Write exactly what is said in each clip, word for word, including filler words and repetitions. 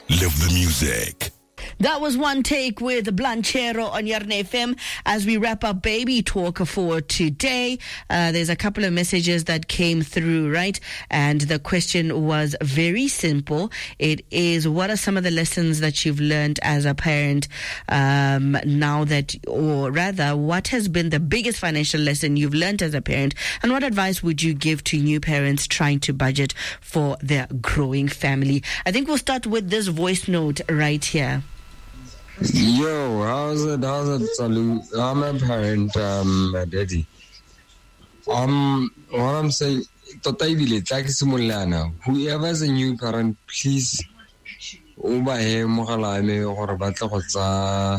Live the music. That was one take with Blanchero on Yarn F M as we wrap up baby talk for today. Uh, there's a couple of messages that came through, right? And the question was very simple. It is, what are some of the lessons that you've learned as a parent um, now that, or rather, what has been the biggest financial lesson you've learned as a parent? And what advice would you give to new parents trying to budget for their growing family? I think we'll start with this voice note right here. Yo, how's it? How's it? Salute. I'm a parent, um, daddy. Um, what I'm saying, whoever's a new parent, please, uba he mogala me gore ba tla go tsa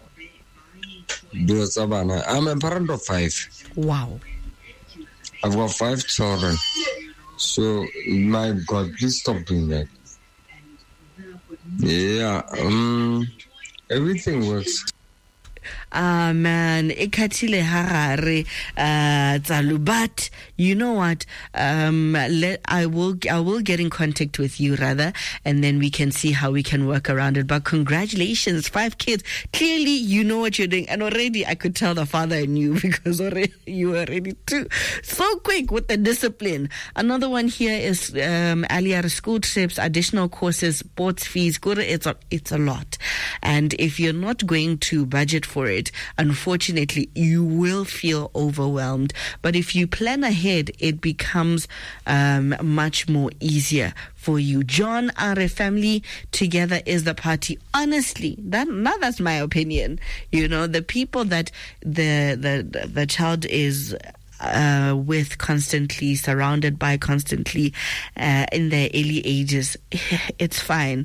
do tsa bana. I'm a parent of five. Wow. I've got five children. So, my God, please stop doing that. Yeah, um... everything works. Ah, man, ikhathile harare uh Tsalu, but you know what, um let I will I will get in contact with you rather, and then we can see how we can work around it. But congratulations, five kids. Clearly you know what you're doing, and already I could tell the father in you because already you were ready to so quick with the discipline. Another one here is um Aliyar school trips, additional courses, sports fees. It's a, it's a lot, and if you're not going to budget for it, unfortunately, you will feel overwhelmed. But if you plan ahead, it becomes um, much more easier for you. John, our family together is the party. Honestly, that now that's my opinion. You know, the people that the the the child is Uh, with constantly, surrounded by constantly uh, in their early ages, it's fine.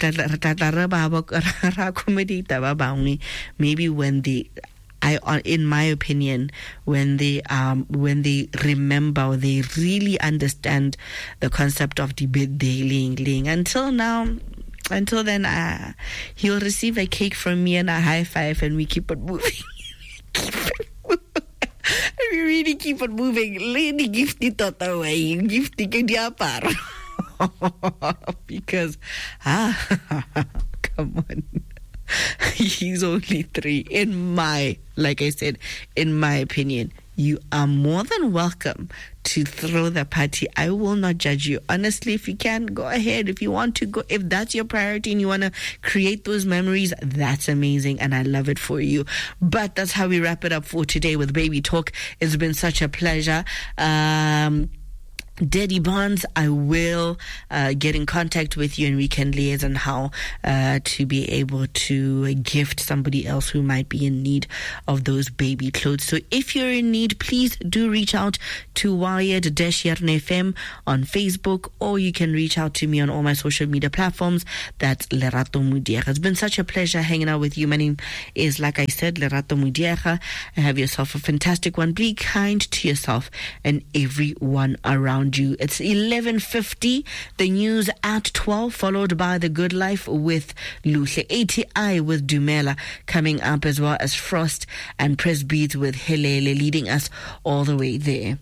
Maybe when they, I, in my opinion, when they um when they remember, they really understand the concept of the birthday. Until now, until then, uh, he'll receive a cake from me and a high five, and we keep it moving. keep it moving. We really keep on moving. Lady gifty tota away. Gifty ke diaparo. Because, ah, come on. He's only three. In my, like I said, in my opinion, you are more than welcome to throw the party. I will not judge you. Honestly, if you can, go ahead. If you want to go, if that's your priority and you want to create those memories, that's amazing, and I love it for you. But that's how we wrap it up for today with Baby Talk. It's been such a pleasure. Um... Daddy Bonds, I will uh, get in contact with you and we can liaise on how uh, to be able to gift somebody else who might be in need of those baby clothes. So if you're in need, please do reach out to Wired Yarn F M on Facebook, or you can reach out to me on all my social media platforms. That's Lerato Mudiega. It's been such a pleasure hanging out with you. My name is, like I said, Lerato Mudiega. Have yourself a fantastic one. Be kind to yourself and everyone around you. It's eleven fifty. The news at twelve, followed by The Good Life with Luhle. A T I with Dumela coming up, as well as Frost and Press Beats with Helele, leading us all the way there.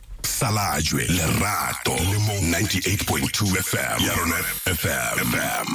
Salajwe Lerato ninety-eight point two F M. Yarn F M.